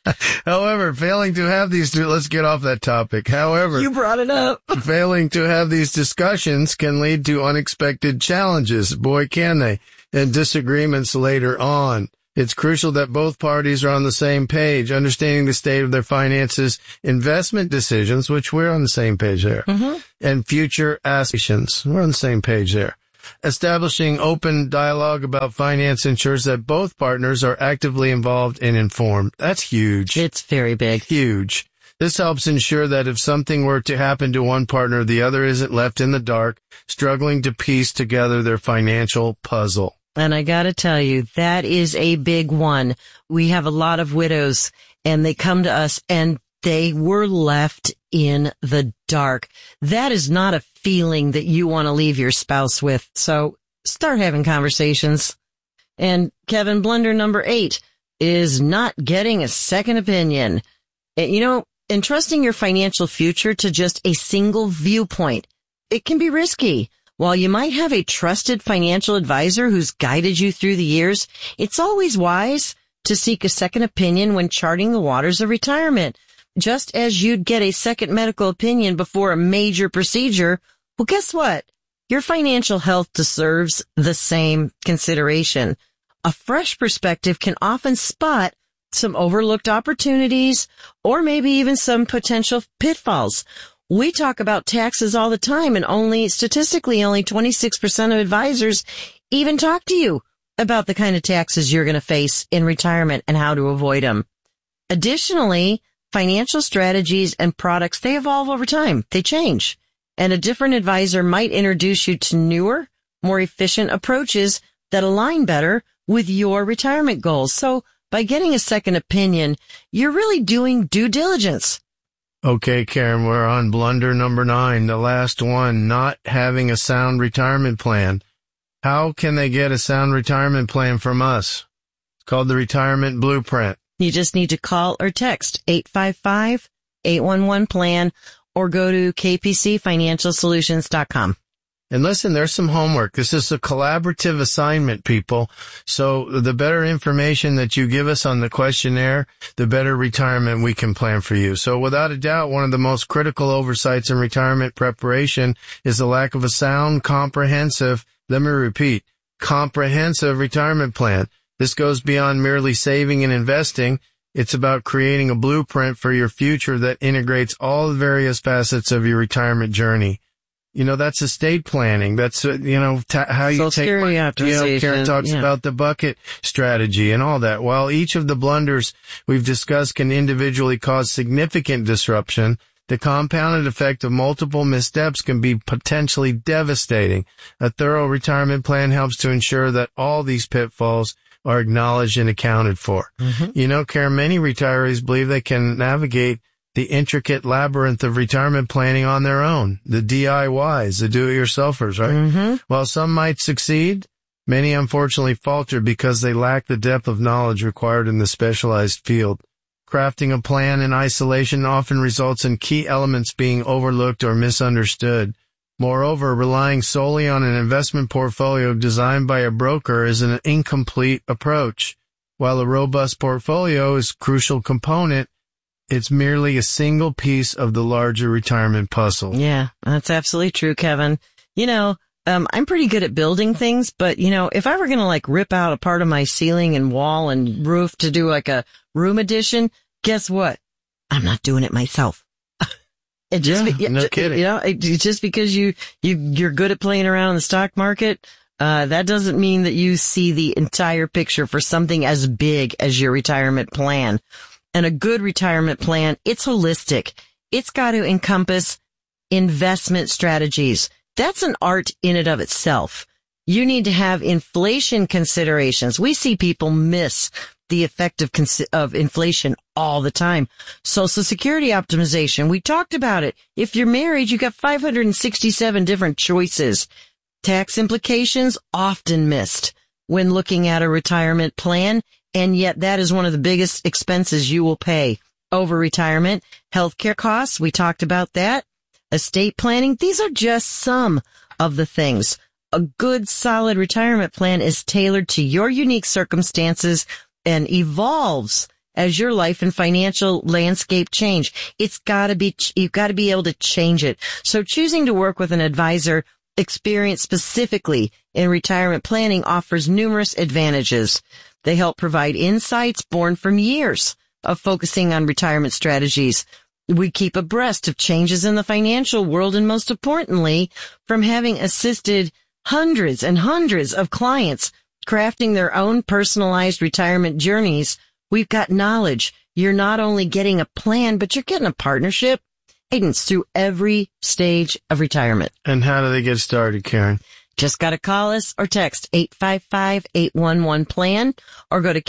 However, failing to have these two, let's get off that topic. However, You brought it up. failing to have these discussions can lead to unexpected challenges. Boy, can they. And disagreements later on. It's crucial that both parties are on the same page, understanding the state of their finances, investment decisions, which we're on the same page there, and future aspirations. We're on the same page there. Establishing open dialogue about finance ensures that both partners are actively involved and informed. That's huge. It's very big. Huge. This helps ensure that if something were to happen to one partner, the other isn't left in the dark, struggling to piece together their financial puzzle. And I gotta tell you, that is a big one. We have a lot of widows and they come to us and they were left in the dark. That is not a feeling that you want to leave your spouse with. So start having conversations. And Kevin, blunder number 8 is not getting a second opinion. You know, entrusting your financial future to just a single viewpoint, it can be risky. While you might have a trusted financial advisor who's guided you through the years, it's always wise to seek a second opinion when charting the waters of retirement. Just as you'd get a second medical opinion before a major procedure, well, guess what? Your financial health deserves the same consideration. A fresh perspective can often spot some overlooked opportunities or maybe even some potential pitfalls. We talk about taxes all the time, and statistically only 26% of advisors even talk to you about the kind of taxes you're going to face in retirement and how to avoid them. Additionally, financial strategies and products, they evolve over time. They change. And a different advisor might introduce you to newer, more efficient approaches that align better with your retirement goals. So by getting a second opinion, you're really doing due diligence. Okay, Karen, we're on blunder number 9, the last one, not having a sound retirement plan. How can they get a sound retirement plan from us? It's called the Retirement Blueprint. You just need to call or text 855-811-PLAN or go to kpcfinancialsolutions.com. And listen, there's some homework. This is a collaborative assignment, people. So the better information that you give us on the questionnaire, the better retirement we can plan for you. So without a doubt, one of the most critical oversights in retirement preparation is the lack of a sound, comprehensive retirement plan. This goes beyond merely saving and investing. It's about creating a blueprint for your future that integrates all the various facets of your retirement journey. You know, that's estate planning. That's, how you Social take Security optimization. Karen talks about the bucket strategy and all that. While each of the blunders we've discussed can individually cause significant disruption, the compounded effect of multiple missteps can be potentially devastating. A thorough retirement plan helps to ensure that all these pitfalls are acknowledged and accounted for. Mm-hmm. You know, Karen, many retirees believe they can navigate the intricate labyrinth of retirement planning on their own, the DIYs, the do-it-yourselfers, right? Mm-hmm. While some might succeed, many unfortunately falter because they lack the depth of knowledge required in the specialized field. Crafting a plan in isolation often results in key elements being overlooked or misunderstood. Moreover, relying solely on an investment portfolio designed by a broker is an incomplete approach. While a robust portfolio is a crucial component, it's merely a single piece of the larger retirement puzzle. Yeah, that's absolutely true, Kevin. You know, I'm pretty good at building things, but if I were going to rip out a part of my ceiling and wall and roof to do a room addition, guess what? I'm not doing it myself. No kidding. Just because you're good at playing around in the stock market, that doesn't mean that you see the entire picture for something as big as your retirement plan. And a good retirement plan, it's holistic. It's got to encompass investment strategies. That's an art in and of itself. You need to have inflation considerations. We see people miss the effect of inflation all the time. Social Security optimization. We talked about it. If you're married, you got 567 different choices. Tax implications often missed when looking at a retirement plan. And yet that is one of the biggest expenses you will pay over retirement. Healthcare costs, we talked about that. Estate planning, these are just some of the things. A good, solid retirement plan is tailored to your unique circumstances and evolves as your life and financial landscape change. You've got to be able to change it. So choosing to work with an advisor experienced specifically in retirement planning offers numerous advantages. They help provide insights born from years of focusing on retirement strategies. We keep abreast of changes in the financial world, and most importantly, from having assisted hundreds and hundreds of clients crafting their own personalized retirement journeys, we've got knowledge. You're not only getting a plan, but you're getting a partnership guidance through every stage of retirement. And how do they get started, Karen? Just got to call us or text 855-811-PLAN or go to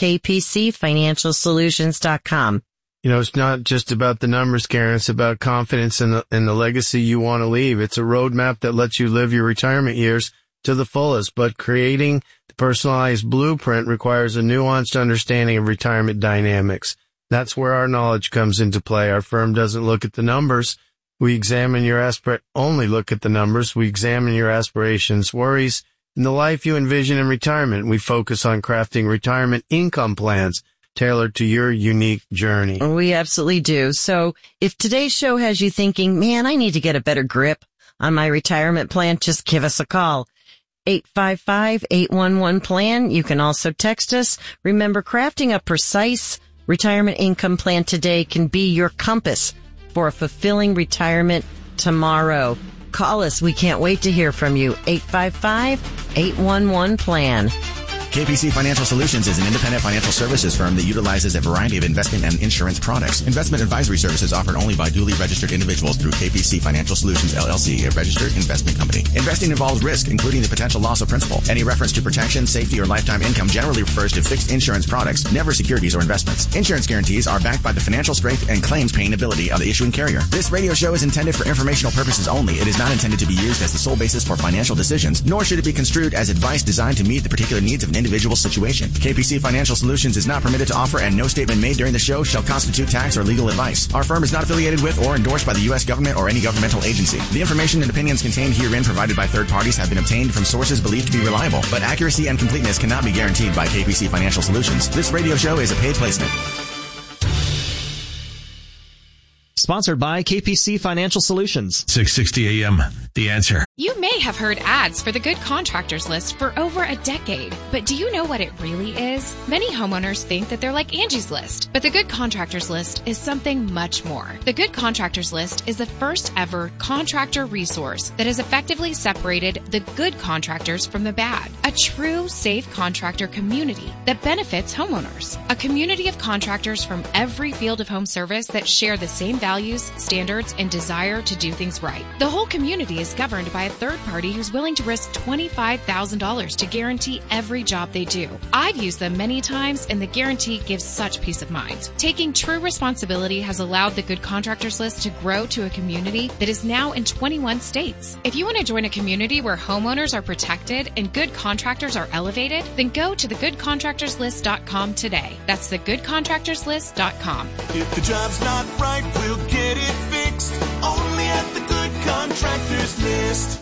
kpcfinancialsolutions.com. You know, it's not just about the numbers, Karen. It's about confidence in the legacy you want to leave. It's a roadmap that lets you live your retirement years to the fullest, but creating the personalized blueprint requires a nuanced understanding of retirement dynamics. That's where our knowledge comes into play. Our firm doesn't look at the numbers. We examine only look at the numbers. We examine your aspirations, worries, and the life you envision in retirement. We focus on crafting retirement income plans tailored to your unique journey. We absolutely do. So if today's show has you thinking, man, I need to get a better grip on my retirement plan, just give us a call. 855-811-PLAN. You can also text us. Remember, crafting a precise retirement income plan today can be your compass for a fulfilling retirement tomorrow. Call us. We can't wait to hear from you. 855-811-PLAN. KPC Financial Solutions is an independent financial services firm that utilizes a variety of investment and insurance products. Investment advisory services offered only by duly registered individuals through KPC Financial Solutions, LLC, a registered investment company. Investing involves risk, including the potential loss of principal. Any reference to protection, safety, or lifetime income generally refers to fixed insurance products, never securities or investments. Insurance guarantees are backed by the financial strength and claims paying ability of the issuing carrier. This radio show is intended for informational purposes only. It is not intended to be used as the sole basis for financial decisions, nor should it be construed as advice designed to meet the particular needs of an individual situation. KPC Financial Solutions is not permitted to offer, and no statement made during the show shall constitute tax or legal advice. Our firm is not affiliated with or endorsed by the U.S. government or any governmental agency. The information and opinions contained herein provided by third parties have been obtained from sources believed to be reliable, but accuracy and completeness cannot be guaranteed by KPC Financial Solutions. This radio show is a paid placement. Sponsored by KPC Financial Solutions. 660 AM, The Answer. You may have heard ads for the Good Contractors List for over a decade, but do you know what it really is? Many homeowners think that they're like Angie's List, but the Good Contractors List is something much more. The Good Contractors List is the first ever contractor resource that has effectively separated the good contractors from the bad. A true safe contractor community that benefits homeowners. A community of contractors from every field of home service that share the same values, standards, and desire to do things right. The whole community is governed by a third party who's willing to risk $25,000 to guarantee every job they do. I've used them many times, and the guarantee gives such peace of mind. Taking true responsibility has allowed the Good Contractors List to grow to a community that is now in 21 states. If you want to join a community where homeowners are protected and good contractors are elevated, then go to thegoodcontractorslist.com today. That's thegoodcontractorslist.com. If the job's not right, we'll get it fixed. Only at the Good Contractors List.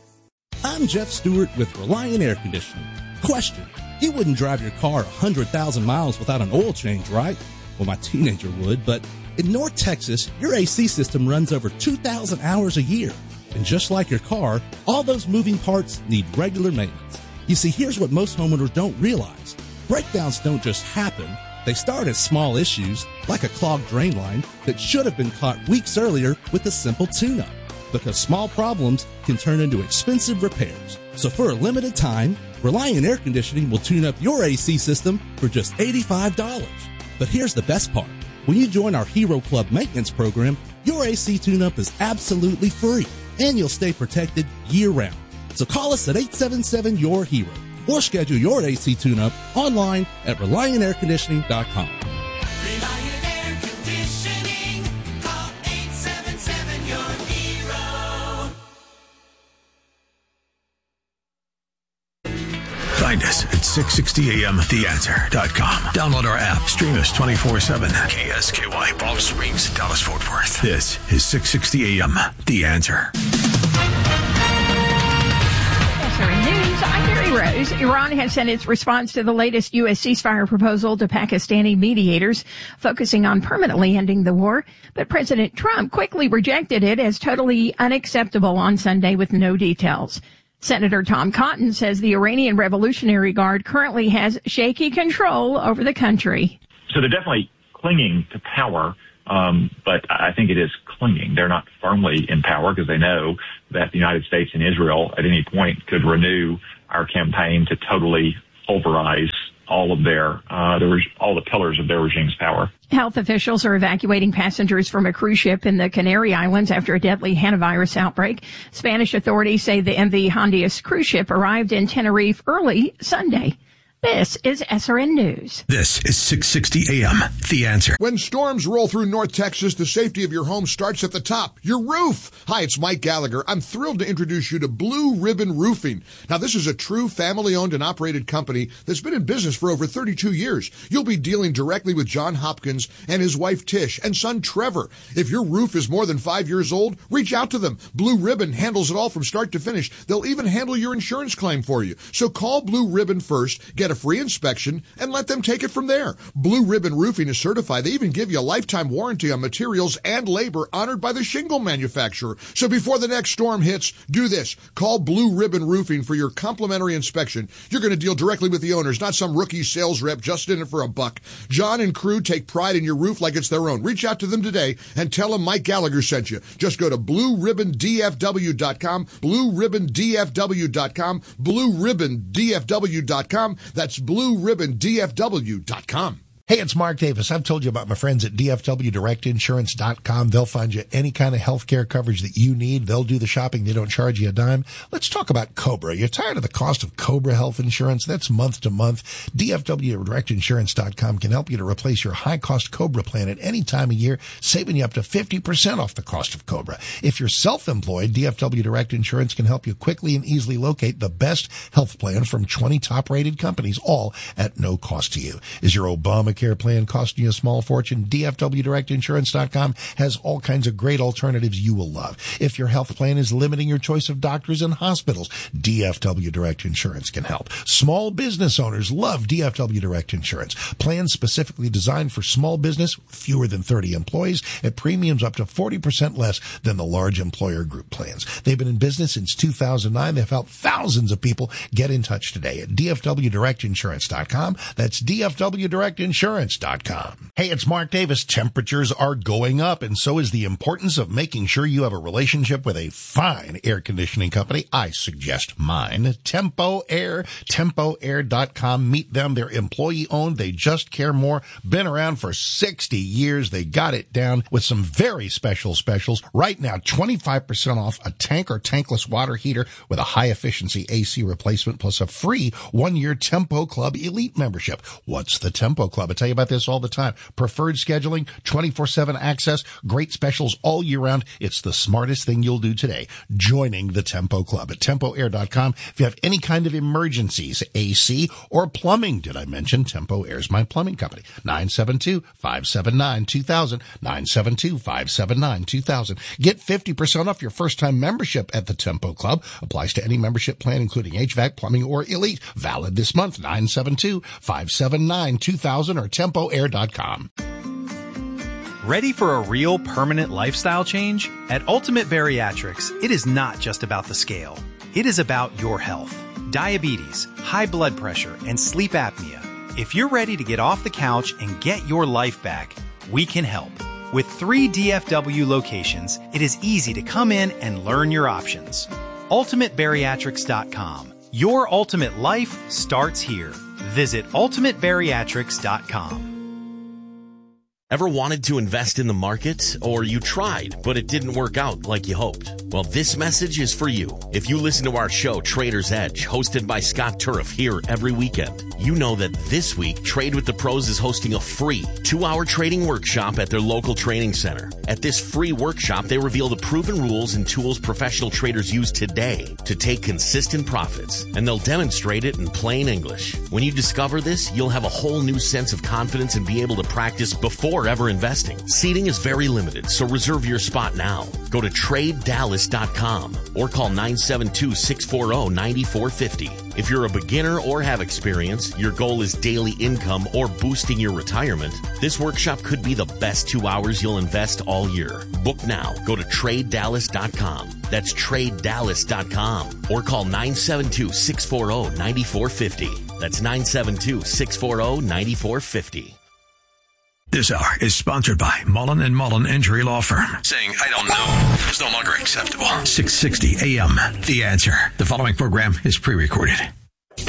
I'm Jeff Stewart with Reliant Air Conditioning. Question: you wouldn't drive your car 100,000 miles without an oil change, right? Well, my teenager would, but in North Texas, your AC system runs over 2,000 hours a year. And just like your car, all those moving parts need regular maintenance. You see, here's what most homeowners don't realize. Breakdowns don't just happen. They start as small issues, like a clogged drain line that should have been caught weeks earlier with a simple tune-up. Because small problems can turn into expensive repairs. So for a limited time, Reliant Air Conditioning will tune up your AC system for just $85. But here's the best part. When you join our Hero Club maintenance program, your AC tune-up is absolutely free, and you'll stay protected year-round. So call us at 877-YOUR-HERO or schedule your AC tune-up online at ReliantAirConditioning.com. Reliant Air Conditioning. Call 877-YOUR-HERO. Find us at 660amtheanswer.com. Download our app. Stream us 24/7. KSKY, Palm Springs, Dallas, Fort Worth. This is 660 AM, The Answer. News, I'm Mary Rose. news. Iran has sent its response to the latest U.S. ceasefire proposal to Pakistani mediators, focusing on permanently ending the war. But President Trump quickly rejected it as totally unacceptable on Sunday with no details. Senator Tom Cotton says the Iranian Revolutionary Guard currently has shaky control over the country. So they're definitely clinging to power, but I think it is clinging. They're not firmly in power because they know that the United States and Israel at any point could renew our campaign to totally pulverize all of their all the pillars of their regime's power. Health officials are evacuating passengers from a cruise ship in the Canary Islands after a deadly hantavirus outbreak. Spanish authorities say the MV Hondias cruise ship arrived in Tenerife early Sunday. This is SRN News. This is 660 AM, The Answer. When storms roll through North Texas, the safety of your home starts at the top, your roof. Hi, it's Mike Gallagher. I'm thrilled to introduce you to Blue Ribbon Roofing. Now, this is a true family-owned and operated company that's been in business for over 32 years. You'll be dealing directly with John Hopkins and his wife Tish and son Trevor. If your roof is more than 5 years old, reach out to them. Blue Ribbon handles it all from start to finish. They'll even handle your insurance claim for you. So call Blue Ribbon first, get a free inspection, and let them take it from there. Blue Ribbon Roofing is certified. They even give you a lifetime warranty on materials and labor honored by the shingle manufacturer. So before the next storm hits, do this. Call Blue Ribbon Roofing for your complimentary inspection. You're going to deal directly with the owners, not some rookie sales rep just in it for a buck. John and crew take pride in your roof like it's their own. Reach out to them today and tell them Mike Gallagher sent you. Just go to BlueRibbonDFW.com, BlueRibbonDFW.com, BlueRibbonDFW.com. That's BlueRibbonDFW.com. Hey, it's Mark Davis. I've told you about my friends at DFWDirectInsurance.com. They'll find you any kind of health care coverage that you need. They'll do the shopping. They don't charge you a dime. Let's talk about Cobra. You're tired of the cost of Cobra health insurance? That's month to month. DFWDirectInsurance.com can help you to replace your high-cost Cobra plan at any time of year, saving you up to 50% off the cost of Cobra. If you're self-employed, DFW Direct Insurance can help you quickly and easily locate the best health plan from 20 top-rated companies, all at no cost to you. Is your Obamacare plan costing you a small fortune? DFWDirectInsurance.com has all kinds of great alternatives you will love. If your health plan is limiting your choice of doctors and hospitals, DFW Direct Insurance can help. Small business owners love DFW Direct Insurance. Plans specifically designed for small business, fewer than 30 employees, at premiums up to 40% less than the large employer group plans. They've been in business since 2009. They've helped thousands of people. Get in touch today at DFWDirectInsurance.com. That's DFWDirectInsurance.com. Hey, it's Mark Davis. Temperatures are going up, and so is the importance of making sure you have a relationship with a fine air conditioning company. I suggest mine, Tempo Air, TempoAir.com. Meet them. They're employee-owned. They just care more. Been around for 60 years. They got it down with some very special specials. Right now, 25% off a tank or tankless water heater with a high-efficiency AC replacement plus a free 1-year Tempo Club Elite membership. What's the Tempo Club? I tell you about this all the time. Preferred scheduling, 24/7 access, great specials all year round. It's the smartest thing you'll do today. Joining the Tempo Club at TempoAir.com. If you have any kind of emergencies, AC or plumbing, did I mention Tempo Air's my plumbing company? 972-579-2000, 972-579-2000. Get 50% off your first-time membership at the Tempo Club. Applies to any membership plan, including HVAC, plumbing, or Elite. Valid this month, 972-579-2000 or TempoAir.com. Ready for a real permanent lifestyle change? At Ultimate Bariatrics, it is not just about the scale. It is about your health. Diabetes, high blood pressure, and sleep apnea. If you're ready to get off the couch and get your life back, we can help. With 3 DFW locations, it is easy to come in and learn your options. UltimateBariatrics.com. Your ultimate life starts here. Visit UltimateBariatrics.com. Ever wanted to invest in the market? Or you tried, but it didn't work out like you hoped? Well, this message is for you. If you listen to our show, Trader's Edge, hosted by Scott Turf here every weekend, you know that this week, Trade with the Pros is hosting a free 2-hour trading workshop at their local training center. At this free workshop, they reveal the proven rules and tools professional traders use today to take consistent profits, and they'll demonstrate it in plain English. When you discover this, you'll have a whole new sense of confidence and be able to practice before before ever investing. Seating is very limited, so reserve your spot now. Go to TradeDallas.com or call 972-640-9450. If you're a beginner or have experience, your goal is daily income or boosting your retirement, this workshop could be the best 2 hours you'll invest all year. Book now. Go to TradeDallas.com. That's TradeDallas.com or call 972-640-9450. That's 972-640-9450. This hour is sponsored by Mullen & Mullen Injury Law Firm. Saying, I don't know, is no longer acceptable. 660 AM, The Answer. The following program is pre-recorded.